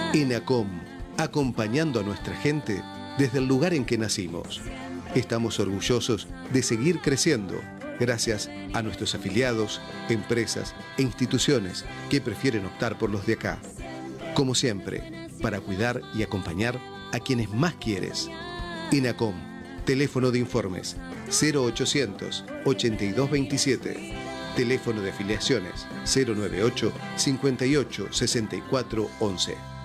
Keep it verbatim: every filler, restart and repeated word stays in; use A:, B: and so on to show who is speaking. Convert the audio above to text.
A: ENACOM, acompañando a nuestra gente desde el lugar en que nacimos. Estamos orgullosos de seguir creciendo gracias a nuestros afiliados, empresas e instituciones que prefieren optar por los de acá. Como siempre, para cuidar y acompañar a quienes más quieres. ENACOM, teléfono de informes cero ochocientos, ochenta y dos veintisiete. Teléfono de afiliaciones cero noventa y ocho, cincuenta y ocho, sesenta y cuatro once.